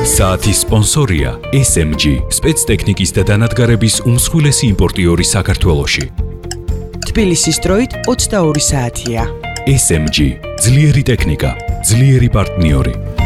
საათის სპონსორია SMG, სპეცტექნიკის და დანადგარების უმსხვილესი იმპორტიორი საქართველოში. თბილისის დროით 22 საათია. SMG, ძლიერი ტექნიკა, ძლიერი პარტნიორი.